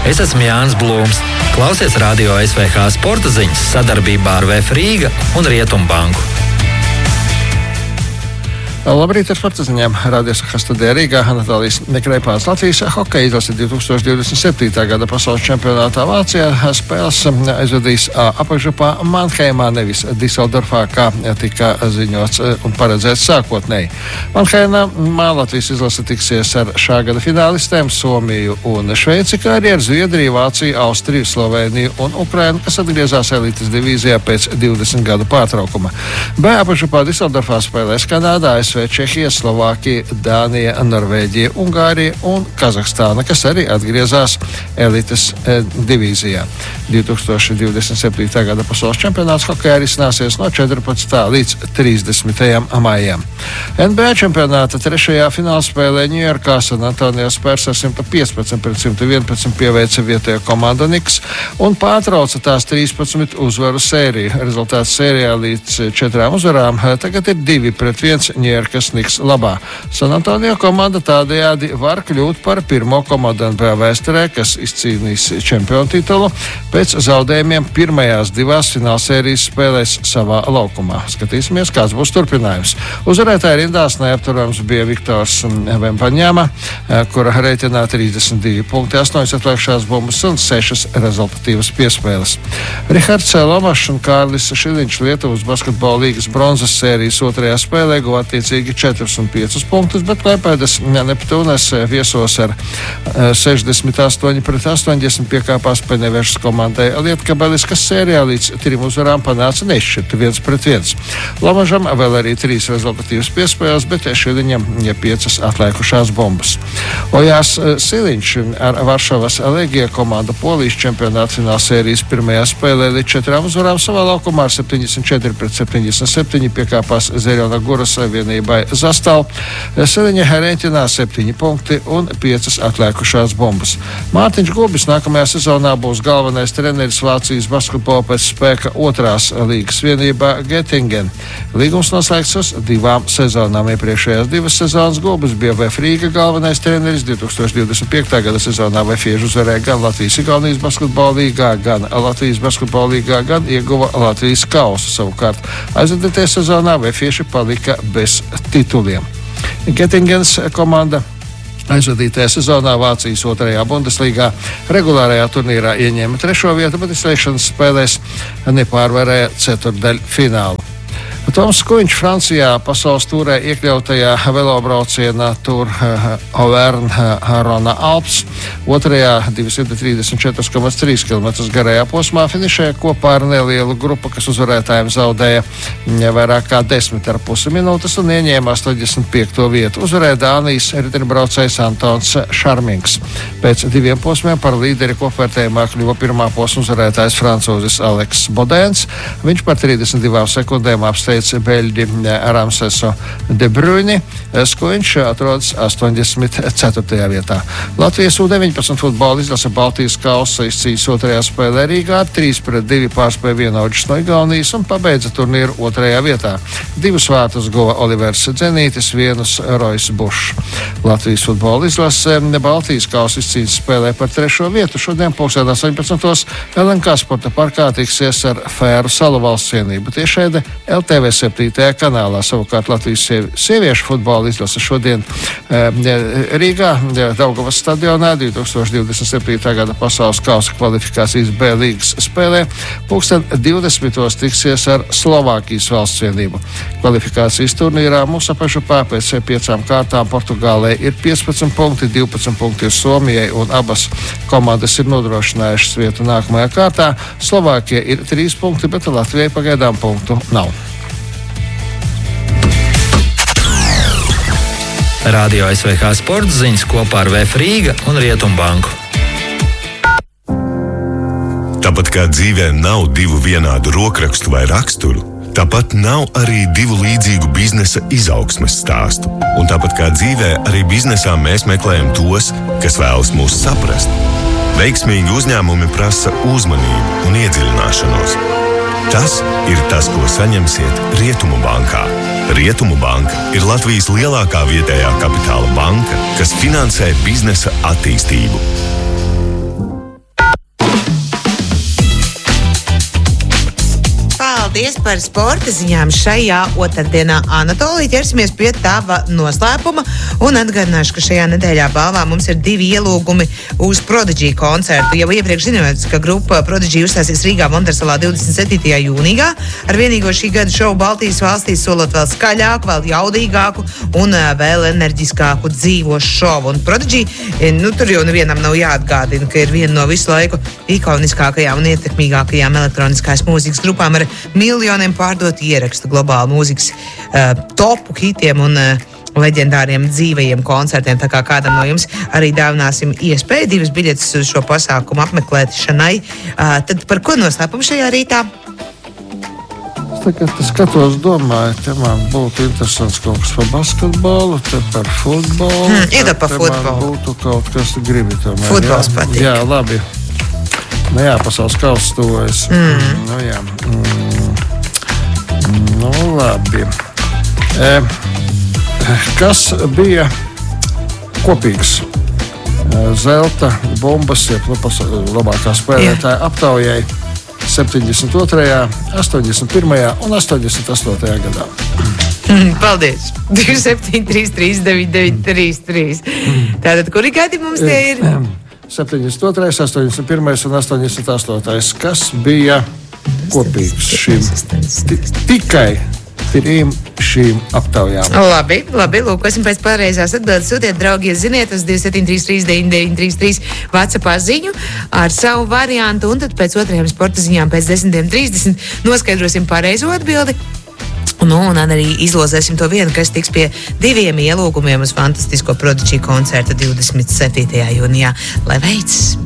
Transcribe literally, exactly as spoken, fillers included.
Es esmu Jānis Blūms. Klausies Radio S V H sporta ziņas sadarbībā ar V F Rīga un Rietumbanku. Labrīt, ar sporta ziņām. Radio S V H studijā Rīgā Natālijas Nekreipāns. Latvijas hokeja izlase divtūkstoš divdesmit septītā gada pasaules čempionātā Vācijā spēles aizvadīs apakšgrupā Manheimā, nevis Diseldorfā, kā tika ziņots un paredzēts sākotnēji. Manheimā Latvijas izlase tiksies ar šā gada finālistēm Somiju un Šveici, kā arī ar Zviedriju, Vāciju, Austriju, Sloveniju un Ukrainu, kas atgriezās elites divīzijā pēc divdesmit gadu pārtraukuma. B apakšgrupā Diseldorfā spēlēs Kanādā, A S V, Čehija, Slovākija, Dānija, Norvēģija, Ungārija un Kazahstāna, kas arī atgriezās elites e, divīzijā. divtūkstoš divdesmit septītā gada pasaules čempionāts hokejā risināsies no četrpadsmitā līdz trīsdesmitajam maijam. N B A čempionāta trešajā finālspēlē Ņujorkā San Antonio Spurs ar simt piecpadsmit pret simt vienpadsmit pieveica vietējo komandu Knicks un pārtrauca tās trīspadsmit uzvaru sēriju. Rezultāts sērijā līdz četrām uzvarām tagad ir divi pret viens Ņujorkas Knicks labā. San Antonio komanda tādējādi var kļūt par pirmo komandu N B A vēsturē, kas izcīnīs čempionu titulu pēc zaudējumiem pirmajās divās finālsērijas spēlēs savā laukumā. Skatīsimies, kāds būs turpinājums. Uzvarētāja rindās neapturams bija Viktors Vembaņāma, kura reitinā trīsdesmit divi punkti, astoņas atlēkšās bumbas un sešas rezultatīvas piespēles. Rihards Lomašs un Kārlis Šiliņš Lietuvas basketbola līgas bronzas sērijas otrajā spēlē guva attiecīgi četrus un piecus punktus, bet Klaipēdas Neptūnas viesos ar sešdesmit astoņi pret astoņdesmit piekāpās Penevešas komandai Lietkabelis, kas sērijā līdz trim uzvarām panāca nešķirti viens pret viens. Lomažam vēl arī trīs rezultatīvas piespēles, bet Šiliņam piecas atlēkušās bumbas. Ojās Siliņš ar Varšavas Legija komandu Polijas čempionāta finālsērijas pirmajā spēlē līdz četrām uzvarām savā laukumā ar septiņdesmit četri pret septiņdesmit septiņi piekāpās Zeļona Guras vienībai Zastal. Siliņa rēķinā septiņi punkti un piecas atlēkušās bumbas. Mārtiņš Gubis nākamajā sezonā būs galvenais treneris Vācijas basketbola pēc spēka otrās līgas vienībā Göttingen. Līgums noslēgts uz divām sezonām. Iepriekšējās divas sezonas Gubis bija V F Rīga galvenais treneris. divtūkstoš divdesmit piektā gada sezonā V F Ieži uzvarēja gan Latvijas-Igaunijas basketbola līgā, gan Latvijas basketbola līgā, gan ieguva Latvijas kausu. Savukārt aizvadītajā sezonā V F Ieši palika bez tituliem. Göttingens komanda aizvadītajā sezonā Vācijas otrajā Bundeslīgā regulārajā turnīrā ieņēma trešo vietu, bet izslēgšanas spēlēs nepārvarēja ceturtdaļu finālu. Toms Kuņš Francijā pasaules tūrē iekļautajā velobraucienā Tour Auvergne-Rhône Alps otrajā divsimt trīsdesmit četri komats trīs kilometrus garajā posmā finišēja kopā ar nelielu grupu, kas uzvarētājiem zaudēja vairāk kā desmit ar pusi minūtes un ieņēma astoņdesmit piekto vietu. Uzvarēja Dānijas riteņbraucējs Antons Šarmings. Pēc diviem posmiem par līderi kopvērtējumā kļuva pirmā posma uzvarētājs francūzis Aleks Bodens. Viņš par trīsdesmit divām sekundēm apsteidz Beļģi Ramsesu de Bruyni. Skuņš atrodas astoņdesmit ceturtajā vietā. Latvijas U deviņpadsmit futbola izlase Baltijas kausa izcīnījis otrajā spēlē Rīgā ar trīs pret divi pārspēja vienaudžus no Igaunijas un pabeidza turnīru otrajā vietā. Divus vārtus guva Olivers Dzenītis, vienus Rojs Bušs. Latvijas futbola izlase Baltijas kausa izcīnījis spēlē par trešo vietu. Šodien pulksten astoņpadsmitos L N K sporta parkā tiksies ar Fēru salu valsts cienību tiešraide L T V septītajā kanālā. Savukārt Latvijas sieviešu futbola izlase šodien e, Rīgā Daugavas stadionā divtūkstoš divdesmit septītā gada pasaules kausa kvalifikācijas B līgas spēlē pulksten divdesmitos tiksies ar Slovākijas valsts vienību. Kvalifikācijas turnīrā mūsu apakšgrupā pēc piecām kārtām Portugālē ir piecpadsmit punkti, divpadsmit punkti ir Somijai un abas komandas ir nodrošinājušas vietu nākamajā kārtā. Slovākija ir trīs punkti, bet Latvijai pagaidām punktu nav. Radio S V H sporta ziņas kopā ar V F Rīga un Rietumbanku. Tāpat kā dzīvē nav divu vienādu rokrakstu vai raksturu, tāpat nav arī divu līdzīgu biznesa izaugsmes stāstu. Un tāpat kā dzīvē, arī biznesā mēs meklējam tos, kas vēlas mūs saprast. Veiksmīgi uzņēmumi prasa uzmanību un iedziļināšanos. Tas ir tas, ko saņemsiet Rietumu bankā. Rietumu banka ir Latvijas lielākā vietējā kapitāla banka, kas finansē biznesa attīstību. paldies par sporta ziņām šajā otrdienā. Anatolija, ķersimies pie tava noslēpuma un atgādināšu, ka šajā nedēļā balvā mums ir divi ielūgumi uz Prodigy koncertu. Jau iepriekš zinājāt, ka grupa Prodigy uzstāsies Rīgā Montersalā divdesmit septītajā jūnijā ar vienīgo šī gada šovu Baltijas valstīs, solot vēl skaļāku, vēl jaudīgāku un vēl enerģiskāku dzīvo šovu. Un Prodigy, nu tur jau nevienam nav jāatgādina, ka ir viena no visu laiku ikoniskākajām un ietekmīgākajām elektroniskās mūzikas grupām ar miljoniem pārdotu ierakstu globālu mūzikas uh, topu hitiem un uh, leģendāriem dzīvajiem koncertiem. Tā kā kādam no jums arī dāvināsim iespēju divas biļetes uz šo pasākumu apmeklēšanai. Uh, tad par ko noslēpumu šajā rītā? Es tagad skatos, domāju, te man būtu interesants kaut kas par basketbolu, te par futbolu. Hmm, Iedod par futbolu. Te man būtu kaut kas, gribi tomēr. Futbols jā? Patīk. Jā, labi. Nu jā, pasaules kausa tuvojas. Mm. Nu jā. Mm. Nu labi. E, kas bija kopīgs zelta bumbas, jeb nu, labākā spēlētāja aptaujai septiņdesmit otrajā, astoņdesmit pirmajā un astoņdesmit astotajā gadā? Mm, paldies! divi septiņi trīs trīs deviņi deviņi trīs trīs. Tātad, kuri gadi mums tie ir? septiņdesmit otrais, astoņdesmit pirmais un astoņdesmit astotais. Kas bija kopīgs šīm? Tikai trim šīm aptaujām. Labi, labi, lūkosim pēc pareizās atbildes. Sūtiet, draugi, ja ziniet, uz divi septiņi trīs trīs deviņi deviņi trīs trīs WhatsAppā ziņu ar savu variantu, un tad pēc otrajām sporta ziņām pēc desmit trīsdesmit noskaidrosim pareizo atbildi. Nu, un arī izlozēsim to vienu, kas tiks pie diviem ielūgumiem uz fantastisko Prodigy koncertu divdesmit septītajā jūnijā. Lai veicas!